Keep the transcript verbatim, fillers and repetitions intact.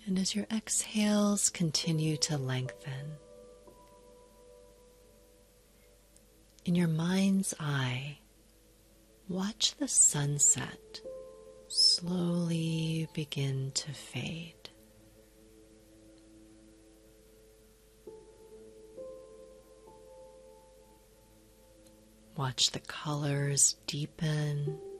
And as your exhales continue to lengthen, in your mind's eye, watch the sunset slowly begin to fade. Watch the colors deepen